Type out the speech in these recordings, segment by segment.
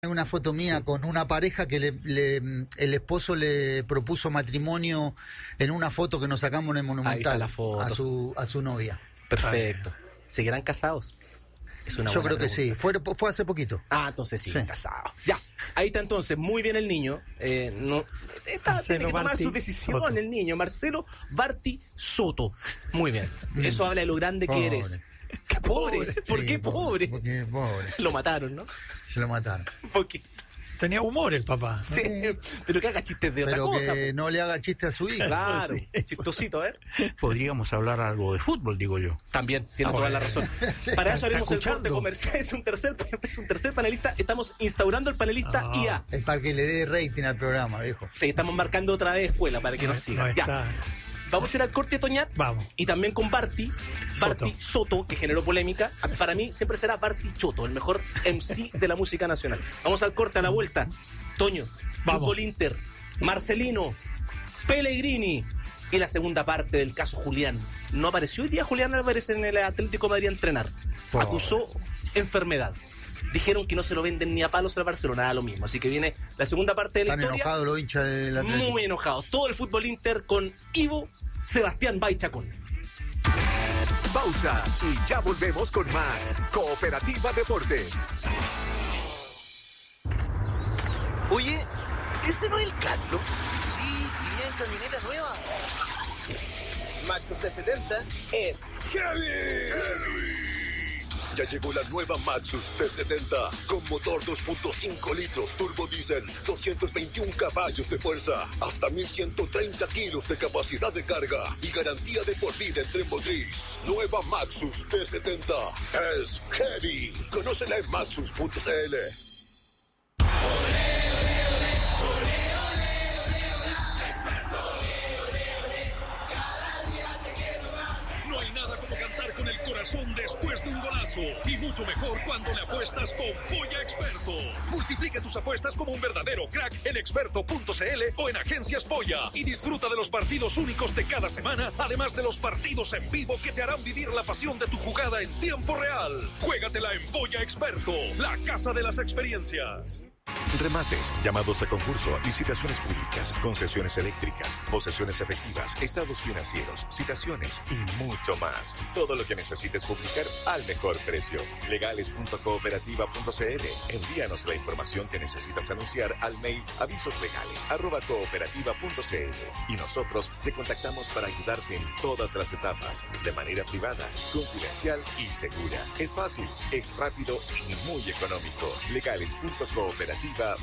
Una foto mía con una pareja que el esposo le propuso matrimonio en una foto que nos sacamos en el Monumental. Ahí está la foto. A su novia. Perfecto. ¿Seguirán casados? Es una Yo buena creo que pregunta. sí. Fue hace poquito. Entonces sí, casados. Ya. Ahí está entonces, muy bien el niño. Tiene que tomar su decisión Soto. El niño. Marcelo Barti Soto. Muy bien. Eso habla de lo grande que eres. ¡Qué pobre! ¿Por qué pobre? Porque pobre. Lo mataron, ¿no? Se lo mataron. Porque tenía humor el papá. Sí, pero que haga chistes de otra cosa. Que no le haga chistes a su hija. Claro, sí. Chistosito, a ver. Podríamos hablar algo de fútbol, digo yo. También, tiene toda la razón. Sí, para eso haremos el corte comercial. Es un tercer panelista. Estamos instaurando el panelista IA. Es para que le dé rating al programa, viejo. Sí, estamos marcando otra vez escuela para que nos sigan. Ya. Vamos a ir al corte, Toñat. Vamos. Y también con Barti Soto, que generó polémica. Para mí siempre será Barti Choto, el mejor MC de la música nacional. Vamos al corte, a la vuelta. Toño, Fútbol Inter, Marcelino, Pellegrini y la segunda parte del caso Julián. No apareció hoy día Julián Álvarez en el Atlético de Madrid a entrenar. Acusó enfermedad. Dijeron que no se lo venden ni a palos al Barcelona, da lo mismo. Así que viene la segunda parte de la historia. Están enojados los hinchas del Atlético. Muy enojados. Todo el Fútbol Inter con Ivo Sebastián Baichacón. Pausa y ya volvemos con más Cooperativa Deportes. Oye, ¿ese no es el Carlos? Sí, y viene en camioneta nueva. Maxus T70 es Heavy. Ya llegó la nueva Maxus T70 con motor 2.5 litros turbo diésel, 221 caballos de fuerza, hasta 1130 kilos de capacidad de carga y garantía de por vida en tren motriz. Nueva Maxus T70 es Heavy. Conócela en maxus.cl. Después de un golazo, y mucho mejor cuando le apuestas con Polla Experto. Multiplica tus apuestas como un verdadero crack en experto.cl o en Agencias Polla y disfruta de los partidos únicos de cada semana, además de los partidos en vivo que te harán vivir la pasión de tu jugada en tiempo real. Juégatela en Polla Experto, la casa de las experiencias. Remates, llamados a concurso, licitaciones públicas, concesiones eléctricas, posesiones efectivas, estados financieros, citaciones y mucho más. Todo lo que necesites publicar al mejor precio. Legales.cooperativa.cl. Envíanos la información que necesitas anunciar al mail avisoslegales@cooperativa.cl y nosotros te contactamos para ayudarte en todas las etapas, de manera privada, confidencial y segura. Es fácil, es rápido y muy económico. Legales.cooperativa.cl.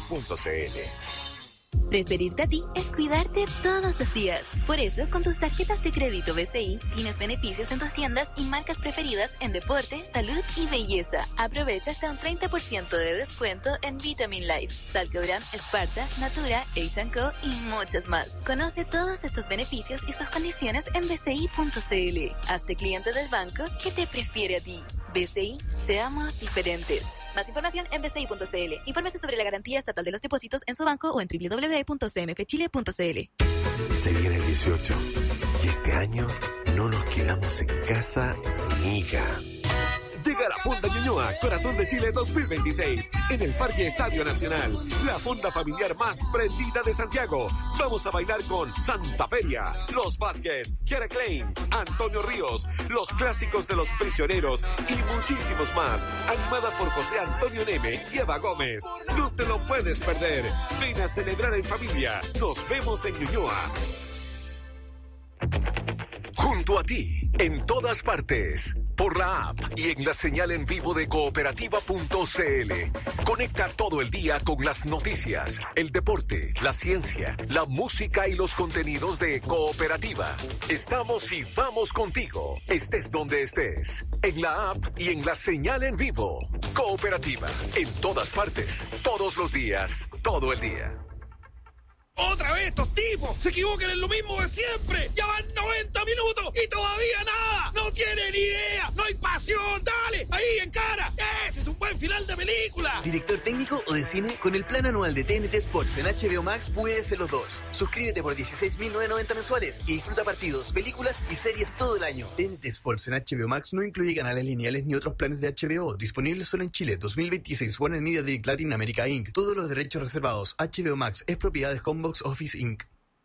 Preferirte a ti es cuidarte todos los días. Por eso, con tus tarjetas de crédito BCI, tienes beneficios en tus tiendas y marcas preferidas en deporte, salud y belleza. Aprovecha hasta un 30% de descuento en Vitamin Life, Salcobran, Sparta, Natura, H&Co y muchas más. Conoce todos estos beneficios y sus condiciones en bci.cl. Hazte cliente del banco que te prefiere a ti. BCI, seamos diferentes. Más información en bci.cl. Infórmese sobre la garantía estatal de los depósitos en su banco o en www.cmfchile.cl. Se viene el 18 y este año no nos quedamos en casa nunca. Llega la Fonda Ñuñoa, Corazón de Chile 2026, en el Parque Estadio Nacional. La fonda familiar más prendida de Santiago. Vamos a bailar con Santa Feria, Los Vázquez, Kiara Klein, Antonio Ríos, los clásicos de Los Prisioneros y muchísimos más. Animada por José Antonio Neme y Eva Gómez. No te lo puedes perder. Ven a celebrar en familia. Nos vemos en Ñuñoa. Junto a ti, en todas partes, por la app y en la señal en vivo de cooperativa.cl. Conecta todo el día con las noticias, el deporte, la ciencia, la música y los contenidos de Cooperativa. Estamos y vamos contigo, estés donde estés, en la app y en la señal en vivo. Cooperativa, en todas partes, todos los días, todo el día. Otra vez estos tipos se equivocan en lo mismo de siempre. Ya van 90 minutos y todavía nada. No tienen idea, no hay pasión. Dale, ahí en cara. Ese es un buen final de película. ¿Director técnico o de cine? Con el plan anual de TNT Sports en HBO Max puedes ser los dos. Suscríbete por 16.990 mensuales y disfruta partidos, películas y series todo el año. TNT Sports en HBO Max no incluye canales lineales ni otros planes de HBO. Disponibles solo en Chile. 2026. Warner Media Direct Latin America Inc. Todos los derechos reservados. HBO Max es propiedad de Homebox Office Inc.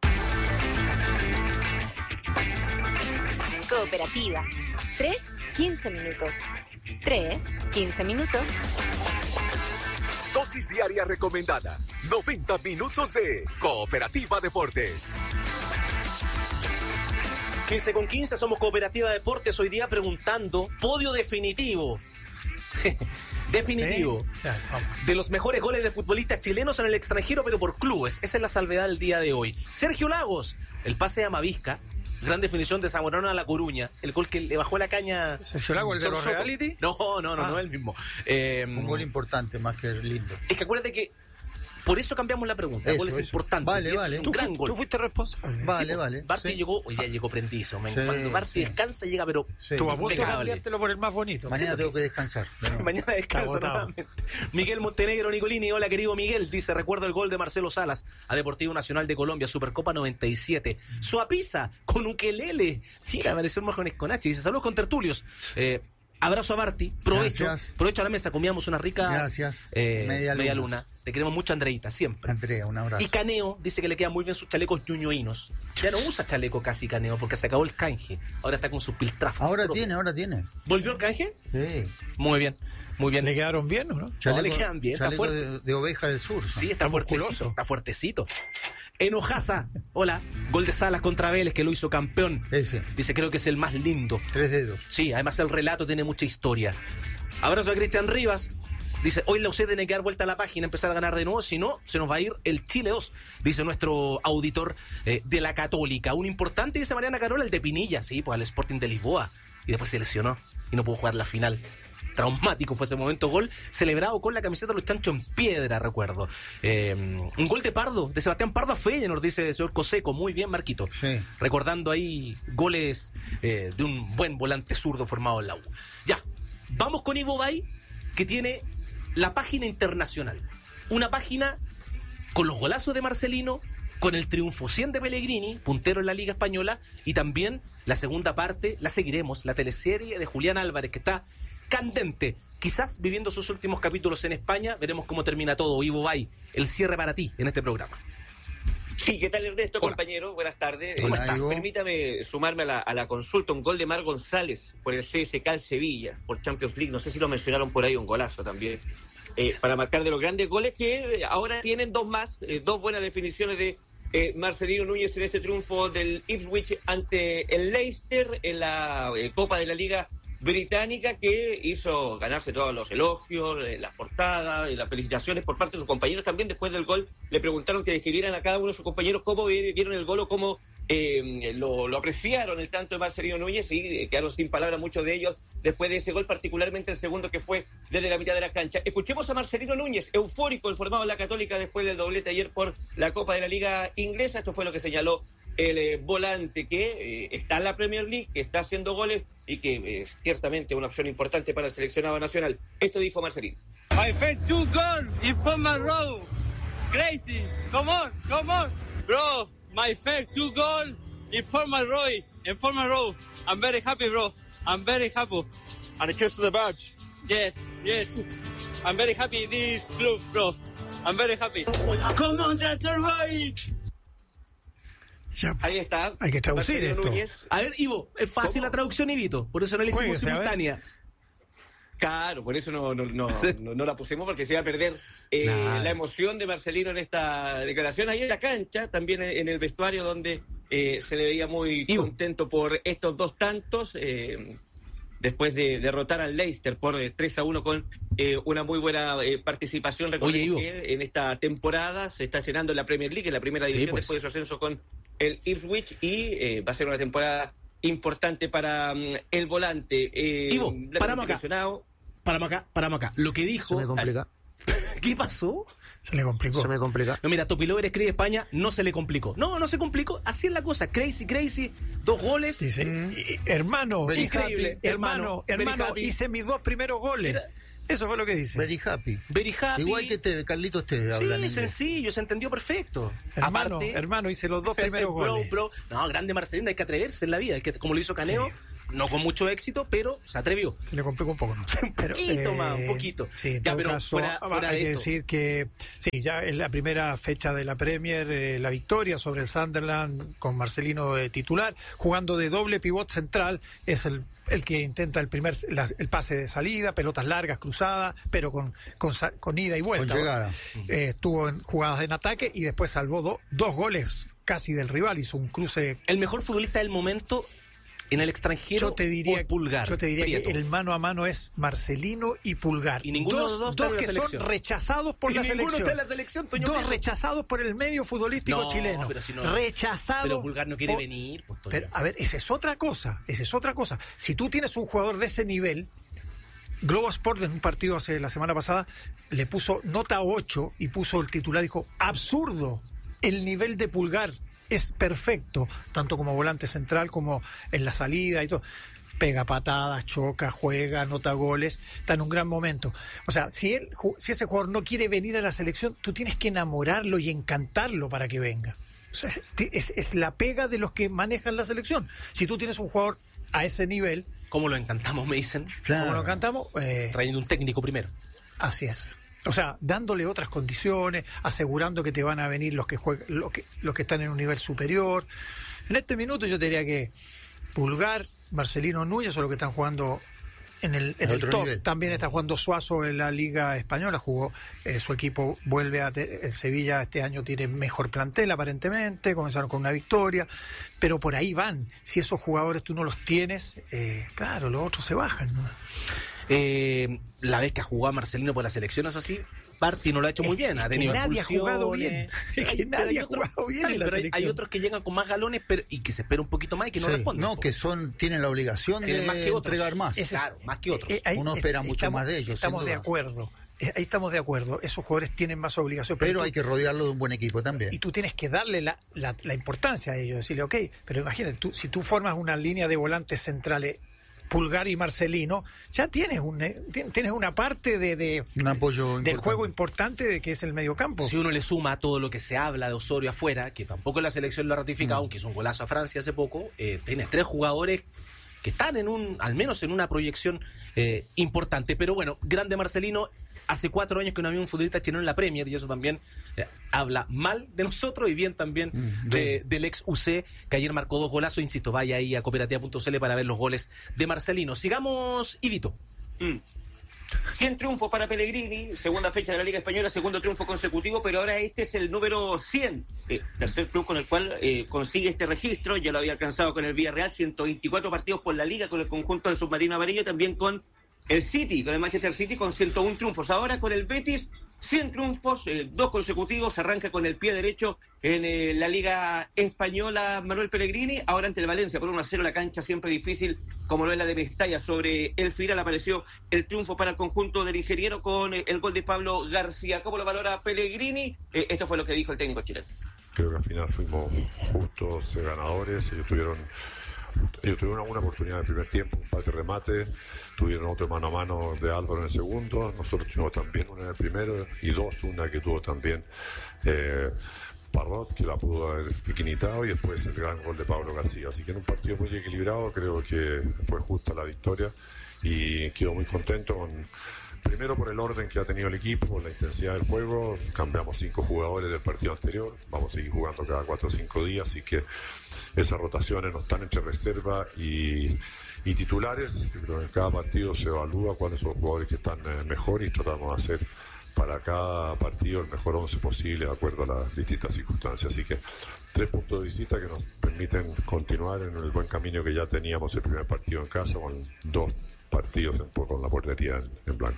Cooperativa. 3, 15 minutos. 3, 15 minutos. Dosis diaria recomendada. 90 minutos de Cooperativa Deportes. 15:15, somos Cooperativa Deportes. Hoy día preguntando, podio definitivo. Definitivo. Sí. De los mejores goles de futbolistas chilenos en el extranjero, pero por clubes. Esa es la salvedad del día de hoy. Sergio Lagos, el pase a Mavisca. Gran definición de Zamorano a La Coruña. El gol que le bajó la caña. ¿Sergio Lagos, el de los reality? No es el mismo. Un gol importante, más que lindo. Es que acuérdate que por eso cambiamos la pregunta. El gol es importante. Vale. Es un gran gol. Tú fuiste responsable. Vale. Barty llegó, hoy día llegó prendizo. Cuando Barty descansa, llega, pero Tú a punto de cambiártelo por el más bonito. Mañana tengo que descansar. Mañana descansa nuevamente. Miguel Montenegro Nicolini, hola querido Miguel, dice, recuerdo el gol de Marcelo Salas a Deportivo Nacional de Colombia, Supercopa 97. Suapiza con ukelele. Mira, apareció un Mojones con H. Dice, saludos con tertulios. Abrazo a Barty, provecho a la mesa, comíamos una rica media luna. Te queremos mucho, Andreita, siempre. Andrea, un abrazo. Y Caneo dice que le quedan muy bien sus chalecos ñuñoínos. Ya no usa chaleco casi Caneo porque se acabó el canje. Ahora está con sus piltrafas. Ahora tiene. ¿Volvió el canje? Sí. Muy bien. ¿Le quedaron bien o no? Le quedan bien. Chaleco está fuerte. de oveja del sur. Sí, está fuertecito. Está fuertecito. Enojaza, hola, gol de Salas contra Vélez que lo hizo campeón. Ese. Dice, creo que es el más lindo. 3 dedos. Sí, además el relato tiene mucha historia. Abrazo a Cristian Rivas. Dice, hoy la UC tiene que dar vuelta a la página, empezar a ganar de nuevo, si no, se nos va a ir el Chile 2, dice nuestro auditor de la Católica. Un importante, dice Mariana Carola, el de Pinilla, sí, pues al Sporting de Lisboa. Y después se lesionó y no pudo jugar la final. Traumático fue ese momento, gol celebrado con la camiseta de los Chanchos en piedra, recuerdo. Un gol de Pardo, de Sebastián Pardo a Feyenoord, dice el señor Coseco, muy bien, Marquito. Sí. Recordando ahí goles de un buen volante zurdo formado en la U. Ya, vamos con Ivo Bay, que tiene la página internacional. Una página con los golazos de Marcelino, con el triunfo 100 de Pellegrini, puntero en la Liga Española, y también la segunda parte, la seguiremos, la teleserie de Julián Álvarez, que está candente, quizás viviendo sus últimos capítulos en España. Veremos cómo termina todo. Ivo Bay, el cierre para ti en este programa. Sí, ¿qué tal, Ernesto, Hola. compañero? Buenas tardes. ¿Cómo estás? Permítame sumarme a la consulta. Un gol de Mar González por el CSKA Sevilla, por Champions League. No sé si lo mencionaron por ahí, un golazo también. Para marcar de los grandes goles que ahora tienen dos más, dos buenas definiciones de Marcelino Núñez en este triunfo del Ipswich ante el Leicester en la Copa de la Liga Británica, que hizo ganarse todos los elogios, las portadas y las felicitaciones por parte de sus compañeros. También después del gol le preguntaron que describieran a cada uno de sus compañeros cómo vieron el gol o cómo lo apreciaron el tanto de Marcelino Núñez, y quedaron sin palabras muchos de ellos después de ese gol, particularmente el segundo, que fue desde la mitad de la cancha. Escuchemos a Marcelino Núñez, eufórico, el formado en la Católica después del doblete ayer por la Copa de la Liga Inglesa. Esto fue lo que señaló el volante, que está en la Premier League, que está haciendo goles y que es ciertamente una opción importante para el seleccionado nacional. Esto dijo Marcelino. My first 2 goals in former row. Crazy. Come on. Bro, my first 2 goals in former row. I'm very happy, bro. I'm very happy. And a kiss to the badge. Yes. I'm very happy in this club, bro. I'm very happy. Come on, that's right. Ya, ahí está. Hay que traducir Marcelino esto. Núñez. A ver, Ivo, es fácil la traducción, Ivito, por eso no le hicimos simultánea. Claro, por eso no la pusimos, porque se iba a perder la emoción de Marcelino en esta declaración. Ahí en la cancha, también en el vestuario, donde se le veía muy contento por estos dos tantos, después de derrotar al Leicester por 3-1 con una muy buena participación. Recuerden que en esta temporada se está llenando la Premier League, en la primera división, después de su ascenso con el Ipswich, y va a ser una temporada importante para el volante. Ivo, paramos acá. Lo que dijo... Se me complica. ¿Qué pasó? Se le complicó. Se me complica. No, mira, Topilover escribe España, no se le complicó. No se complicó. Así es la cosa. Crazy. 2 goles. Sí. Hermano, increíble. Hermano, hice mis 2 primeros goles. Mira, eso fue lo que dice. Very happy. Igual que Carlitos Tevez habla en inglés. Sencillo, se entendió perfecto. Hermano, hice los 2 primeros goles. No, grande Marcelino, hay que atreverse en la vida. Como lo hizo Caneo. Sí. No con mucho éxito, pero se atrevió. Se le complicó un poco, ¿no? Un poquito. Sí, en ya, todo pero caso, fuera hay de que esto. decir que sí, ya en la primera fecha de la Premier, la victoria sobre el Sunderland con Marcelino de titular, jugando de doble pivot central, es el que intenta el pase de salida, pelotas largas, cruzadas, pero con ida y vuelta. Con llegada. Estuvo en jugadas en ataque y después salvó 2 goles casi del rival, hizo un cruce. El mejor futbolista del momento en el extranjero. Yo te diría Pulgar. Yo te diría Prieto. Que el mano a mano es Marcelino y Pulgar. Y ninguno de los dos está en la que selección. Son rechazados por la ninguno selección. Está en la selección, Toño. 2 rechazados por el medio futbolístico chileno. Pero si rechazados. Pero Pulgar no quiere venir. Pues, pero, a ver, esa es otra cosa. Si tú tienes un jugador de ese nivel, Globo Sport en un partido hace la semana pasada le puso nota 8 y puso el titular, dijo, absurdo el nivel de Pulgar. Es perfecto, tanto como volante central como en la salida y todo. Pega patadas, choca, juega, anota goles, está en un gran momento. O sea, si ese jugador no quiere venir a la selección, tú tienes que enamorarlo y encantarlo para que venga. O sea, es la pega de los que manejan la selección. Si tú tienes un jugador a ese nivel... ¿Cómo lo encantamos, me dicen? Claro. ¿Cómo lo encantamos? Trayendo un técnico primero. Así es. O sea, dándole otras condiciones, asegurando que te van a venir los que están en un nivel superior. En este minuto yo te diría que Pulgar, Marcelino Núñez son los que están jugando en el top. Nivel. También está jugando Suazo en la Liga Española, jugó, su equipo vuelve el Sevilla este año tiene mejor plantel aparentemente, comenzaron con una victoria, pero por ahí van. Si esos jugadores tú no los tienes, claro, los otros se bajan, ¿no? La vez que ha jugado Marcelino por la selección, eso sí, Barty no lo ha hecho muy bien. Ha tenido nadie ha jugado bien. Nadie ha jugado bien en la selección. Hay otros que llegan con más galones y que se espera un poquito más y que no responden. No, que tienen la obligación de más que entregar más. Claro, más que otros. Uno espera mucho más de ellos. Estamos de acuerdo. Ahí estamos de acuerdo. Esos jugadores tienen más obligación. Pero hay que rodearlo de un buen equipo también. Y tú tienes que darle la importancia a ellos. Decirle, ok, pero imagínate, si tú formas una línea de volantes centrales, Pulgar y Marcelino, ya tienes una parte un apoyo del juego importante de que es el mediocampo. Si uno le suma todo lo que se habla de Osorio afuera, que tampoco la selección lo ha ratificado, aunque hizo un golazo a Francia hace poco, tienes 3 jugadores que están al menos en una proyección importante. Pero bueno, grande Marcelino. Hace 4 años que no había un futbolista chileno en la Premier y eso también habla mal de nosotros y bien también del ex UC, que ayer marcó 2 golazos. Insisto, vaya ahí a cooperativa.cl para ver los goles de Marcelino. Sigamos, Ivito. 100 triunfos para Pellegrini, segunda fecha de la Liga Española, segundo triunfo consecutivo, pero ahora este es el número 100, tercer club con el cual consigue este registro. Ya lo había alcanzado con el Villarreal, 124 partidos por la Liga con el conjunto del submarino amarillo, también con el City, con el Manchester City, con 101 triunfos. Ahora con el Betis, 100 triunfos, 2 consecutivos. Arranca con el pie derecho en la Liga Española Manuel Pellegrini. Ahora ante el Valencia, por 1-0, la cancha siempre difícil, como lo es la de Mestalla. Sobre el final apareció el triunfo para el conjunto del ingeniero con el gol de Pablo García. ¿Cómo lo valora Pellegrini? Esto fue lo que dijo el técnico chileno. Creo que al final fuimos justos ganadores. Ellos tuvieron una buena oportunidad en el primer tiempo, un par de remates, tuvieron otro mano a mano de Álvaro en el segundo, nosotros tuvimos también una en el primero y una que tuvo también Parrot, que la pudo haber finiquitado, y después el gran gol de Pablo García. Así que en un partido muy equilibrado, creo que fue justa la victoria y quedo muy contento primero por el orden que ha tenido el equipo, por la intensidad del juego. Cambiamos 5 jugadores del partido anterior, vamos a seguir jugando cada 4 o 5 días, así que esas rotaciones no están entre reserva y titulares. Yo creo que en cada partido se evalúa cuáles son los jugadores que están mejor y tratamos de hacer para cada partido el mejor 11 posible de acuerdo a las distintas circunstancias. Así que 3 puntos de visita que nos permiten continuar en el buen camino que ya teníamos el primer partido en casa, con 2 partidos con la portería en blanco.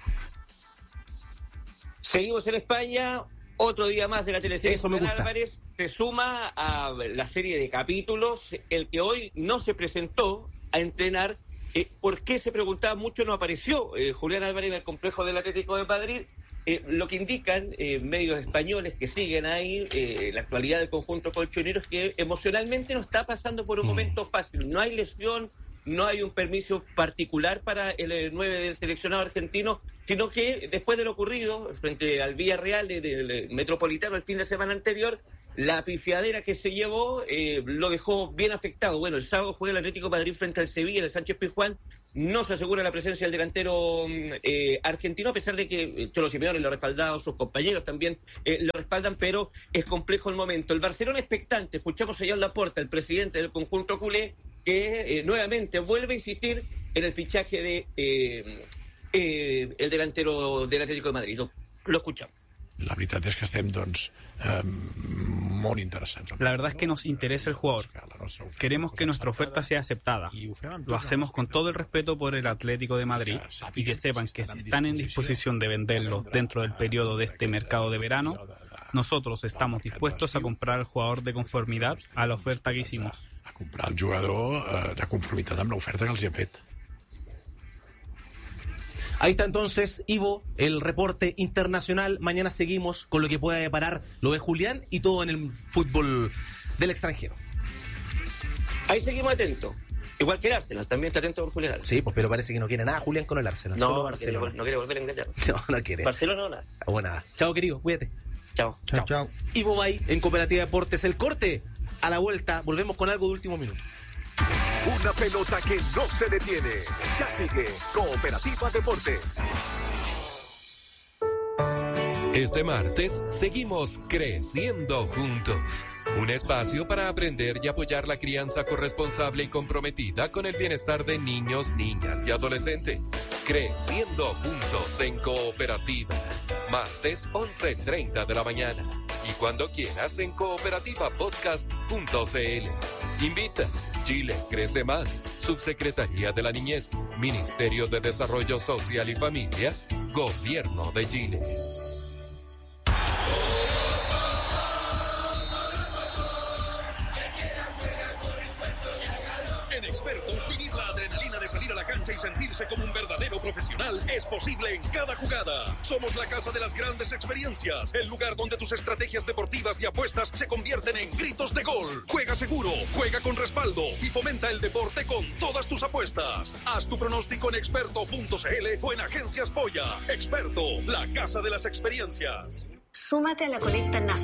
Seguimos en España, otro día más de la teleserie Julián Álvarez se suma a la serie de capítulos, el que hoy no se presentó a entrenar. ¿Por qué? Se preguntaba mucho, no apareció Julián Álvarez en el complejo del Atlético de Madrid. Lo que indican medios españoles que siguen ahí, la actualidad del conjunto colchonero, es que emocionalmente no está pasando por un momento fácil. No hay lesión, no hay un permiso particular para el 9 del seleccionado argentino, sino que después de lo ocurrido frente al Villarreal del Metropolitano el fin de semana anterior, la pifiadera que se llevó lo dejó bien afectado. Bueno, el sábado juega el Atlético de Madrid frente al Sevilla, el Sánchez Pizjuán. No se asegura la presencia del delantero argentino, a pesar de que Cholo Simeone lo ha respaldado, sus compañeros también lo respaldan, pero es complejo el momento. El Barcelona expectante, escuchamos allá en Laporta, el presidente del conjunto culé, que nuevamente vuelve a insistir en el fichaje de el delantero del Atlético de Madrid. Lo escuchamos. La veritat és que estem, doncs, molt interessats. La verdad es que nos interesa el jugador. Queremos que nuestra oferta sea aceptada. Lo hacemos con todo el respeto por el Atlético de Madrid y que sepan que si están en disposición de venderlo dentro del periodo de este mercado de verano, nosotros estamos dispuestos a comprar al jugador de conformidad a la oferta que hicimos. A comprar el jugador de conformitat amb l'oferta que els hi hem fet. Ahí está entonces, Ivo, el reporte internacional. Mañana seguimos con lo que pueda deparar lo de Julián y todo en el fútbol del extranjero. Ahí seguimos atentos. Igual que el Arsenal, también está atento por Julián. Sí, pues pero parece que no quiere nada Julián con el Arsenal. No, solo Barcelona. No quiere volver a engañar. No quiere. Barcelona no nada. Bueno, nada. Chao, querido, cuídate. Chao. Chao. Ivo Bay en Cooperativa Deportes. El corte, a la vuelta, volvemos con algo de último minuto. Una pelota que no se detiene. Ya sigue Cooperativa Deportes. Este martes seguimos creciendo juntos. Un espacio para aprender y apoyar la crianza corresponsable y comprometida con el bienestar de niños, niñas y adolescentes. Creciendo juntos en Cooperativa. Martes 11:30 de la mañana. Y cuando quieras en cooperativapodcast.cl. Invita. Chile crece más. Subsecretaría de la Niñez. Ministerio de Desarrollo Social y Familia. Gobierno de Chile. En Experto, vivir la adrenalina de salir a la cancha y sentirse como un verdadero profesional es posible en cada jugada. Somos la casa de las grandes experiencias, el lugar donde tus estrategias deportivas y apuestas se convierten en gritos de gol. Juega seguro, juega con respaldo y fomenta el deporte con todas tus apuestas. Haz tu pronóstico en experto.cl o en Agencias Poya. Experto, la casa de las experiencias. Súmate a la colecta nacional.